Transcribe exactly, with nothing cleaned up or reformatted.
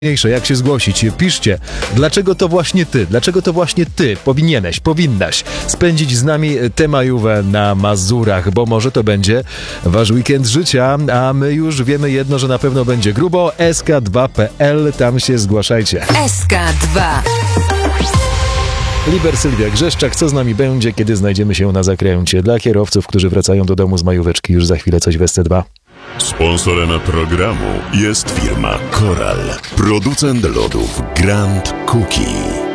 Jak się zgłosić? Piszcie, dlaczego to właśnie ty, dlaczego to właśnie ty powinieneś, powinnaś spędzić z nami tę majówę na Mazurach, bo może to będzie wasz weekend życia, a my już wiemy jedno, że na pewno będzie grubo. S K dwa kropka P L, tam się zgłaszajcie. S K dwa. Liber Sylwia Grzeszczak, co z nami będzie, kiedy znajdziemy się na zakręcie? Dla kierowców, którzy wracają do domu z majóweczki, już za chwilę coś w S C dwa. Sponsorem programu jest firma Koral, producent lodów Grand Cookie.